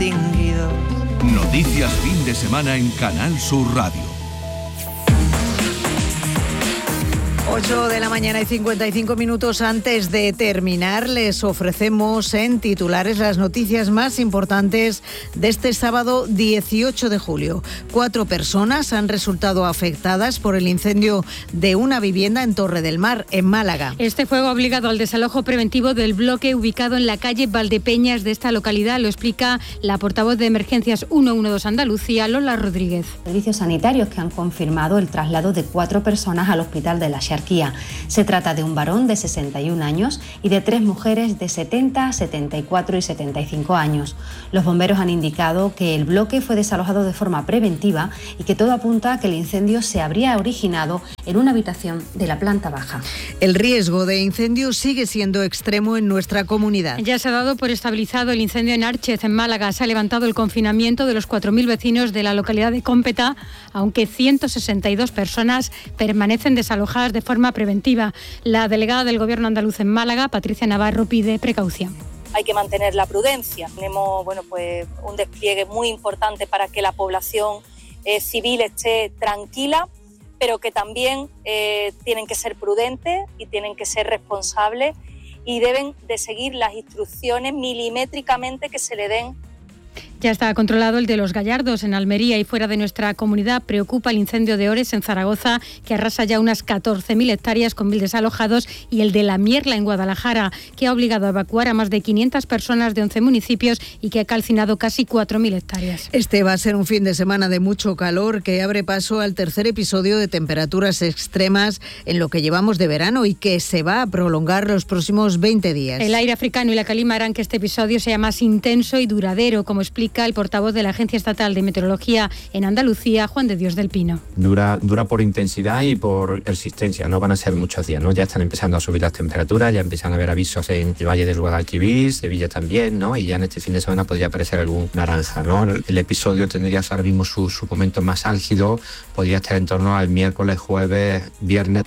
distinguidos. Noticias fin de semana en Canal Sur Radio. 8 de la mañana y 55 minutos. Antes de terminar, les ofrecemos en titulares las noticias más importantes de este sábado 18 de julio. 4 personas han resultado afectadas por el incendio de una vivienda en Torre del Mar, en Málaga. Este fuego ha obligado al desalojo preventivo del bloque ubicado en la calle Valdepeñas de esta localidad. Lo explica la portavoz de Emergencias 112 Andalucía, Lola Rodríguez. Servicios sanitarios que han confirmado el traslado de 4 personas al hospital de la Xarquía. Se trata de un varón de 61 años y de 3 mujeres de 70, 74 y 75 años. Los bomberos han indicado que el bloque fue desalojado de forma preventiva y que todo apunta a que el incendio se habría originado en una habitación de la planta baja. El riesgo de incendio sigue siendo extremo en nuestra comunidad. Ya se ha dado por estabilizado el incendio en Árchez, en Málaga. Se ha levantado el confinamiento de los 4.000 vecinos de la localidad de Cómpeta, aunque 162 personas permanecen desalojadas de forma preventiva. La delegada del Gobierno andaluz en Málaga, Patricia Navarro, pide precaución. Hay que mantener la prudencia. Tenemos un despliegue muy importante para que la población civil esté tranquila, pero que también tienen que ser prudentes y tienen que ser responsables y deben de seguir las instrucciones milimétricamente que se le den. Ya está controlado el de Los Gallardos, en Almería, y fuera de nuestra comunidad preocupa el incendio de Ores, en Zaragoza, que arrasa ya unas 14.000 hectáreas con 1.000 desalojados, y el de La Mierla, en Guadalajara, que ha obligado a evacuar a más de 500 personas de 11 municipios y que ha calcinado casi 4.000 hectáreas. Este va a ser un fin de semana de mucho calor que abre paso al tercer episodio de temperaturas extremas en lo que llevamos de verano y que se va a prolongar los próximos 20 días. El aire africano y la calima harán que este episodio sea más intenso y duradero, como explica el portavoz de la Agencia Estatal de Meteorología en Andalucía, Juan de Dios del Pino. Dura por intensidad y por persistencia, no van a ser muchos días, ¿no? Ya están empezando a subir las temperaturas, ya empiezan a haber avisos en el Valle del Guadalquivir, Sevilla también, ¿no? Y ya en este fin de semana podría aparecer algún naranja, ¿no? El episodio tendría ahora mismo su momento más álgido, podría estar en torno al miércoles, jueves, viernes,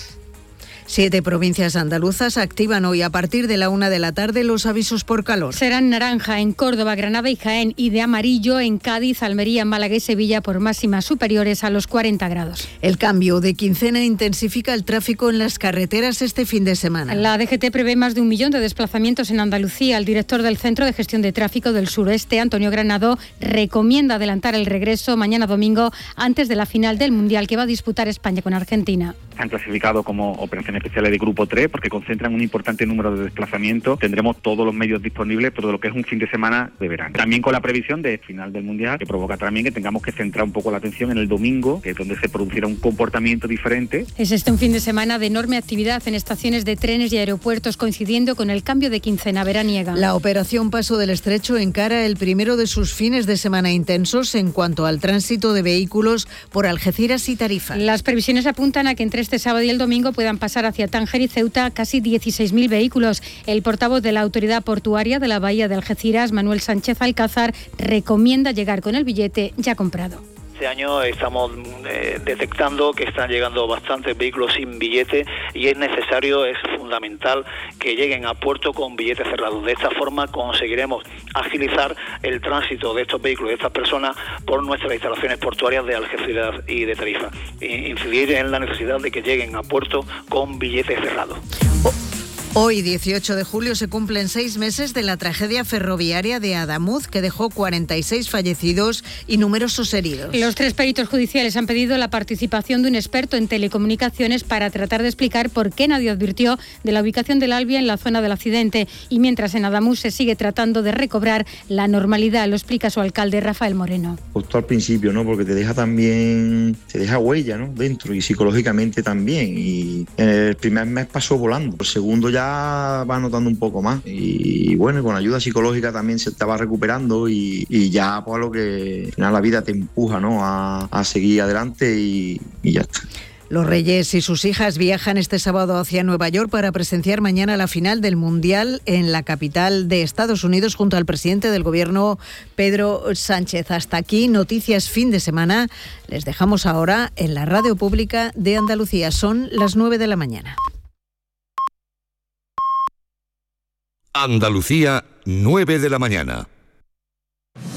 7 provincias andaluzas activan hoy a partir de la 1 de la tarde los avisos por calor. Serán naranja en Córdoba, Granada y Jaén, y de amarillo en Cádiz, Almería, Málaga y Sevilla por máximas superiores a los 40 grados. El cambio de quincena intensifica el tráfico en las carreteras este fin de semana. La DGT prevé más de 1 millón de desplazamientos en Andalucía. El director del Centro de Gestión de Tráfico del Suroeste, Antonio Granado, recomienda adelantar el regreso mañana domingo antes de la final del Mundial que va a disputar España con Argentina. Han clasificado como operaciones especiales de grupo 3 porque concentran un importante número de desplazamientos. Tendremos todos los medios disponibles por lo que es un fin de semana de verano. También con la previsión de final del Mundial, que provoca también que tengamos que centrar un poco la atención en el domingo, que es donde se producirá un comportamiento diferente. Es un fin de semana de enorme actividad en estaciones de trenes y aeropuertos, coincidiendo con el cambio de quincena veraniega. La operación Paso del Estrecho encara el primero de sus fines de semana intensos en cuanto al tránsito de vehículos por Algeciras y Tarifa. Las previsiones apuntan a que entre este sábado y el domingo puedan pasar hacia Tánger y Ceuta casi 16.000 vehículos. El portavoz de la Autoridad Portuaria de la Bahía de Algeciras, Manuel Sánchez Alcázar, recomienda llegar con el billete ya comprado. Este año estamos detectando que están llegando bastantes vehículos sin billete y es fundamental que lleguen a puerto con billetes cerrados. De esta forma conseguiremos agilizar el tránsito de estos vehículos, de estas personas, por nuestras instalaciones portuarias de Algeciras y de Tarifa. Incidir en la necesidad de que lleguen a puerto con billetes cerrados. Hoy, 18 de julio, se cumplen 6 meses de la tragedia ferroviaria de Adamuz, que dejó 46 fallecidos y numerosos heridos. Los 3 peritos judiciales han pedido la participación de un experto en telecomunicaciones para tratar de explicar por qué nadie advirtió de la ubicación del Albia en la zona del accidente. Y mientras en Adamuz se sigue tratando de recobrar la normalidad, lo explica su alcalde, Rafael Moreno. Justo al principio, ¿no? Porque te deja huella, ¿no? Dentro, y psicológicamente también. Y el primer mes pasó volando, el segundo ya va notando un poco más y bueno, con ayuda psicológica también se estaba recuperando y ya pues lo que al final la vida te empuja, ¿no? a seguir adelante y ya está. Los Reyes y sus hijas viajan este sábado hacia Nueva York para presenciar mañana la final del Mundial en la capital de Estados Unidos junto al presidente del Gobierno, Pedro Sánchez. Hasta aquí, noticias fin de semana. Les dejamos ahora en la Radio Pública de Andalucía. Son las 9 de la mañana. Andalucía, 9 de la mañana.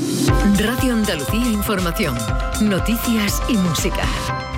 Radio Andalucía Información. Noticias y música.